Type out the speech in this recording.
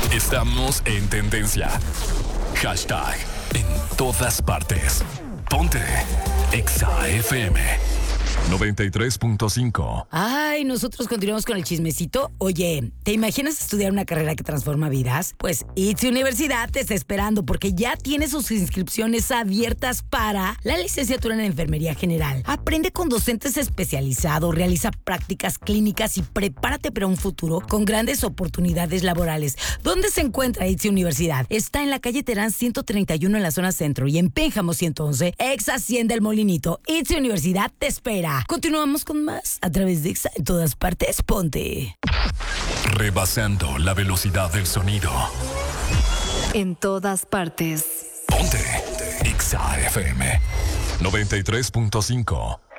Estamos en tendencia. Hashtag en todas partes. Ponte Exa FM 93.5. Ay, nosotros continuamos con el chismecito. Oye, ¿te imaginas estudiar una carrera que transforma vidas? Pues ITZY Universidad te está esperando porque ya tiene sus inscripciones abiertas para la licenciatura en Enfermería General. Aprende con docentes especializados, realiza prácticas clínicas y prepárate para un futuro con grandes oportunidades laborales. ¿Dónde se encuentra ITZY Universidad? Está en la calle Terán 131 en la zona centro y en Pénjamo 111, ex Hacienda El Molinito. ITZY Universidad te espera. Continuamos con más a través de Exa en todas partes. Ponte. Rebasando la velocidad del sonido. En todas partes. Ponte Exa FM 93.5.